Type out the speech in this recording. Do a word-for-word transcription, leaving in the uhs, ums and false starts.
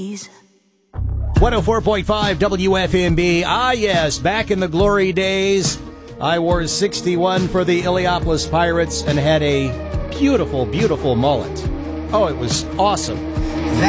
please? one oh four point five W F M B. Ah, yes, back in the glory days, I wore sixty-one for the Illiopolis Pirates and had a beautiful, beautiful mullet. Oh, it was awesome.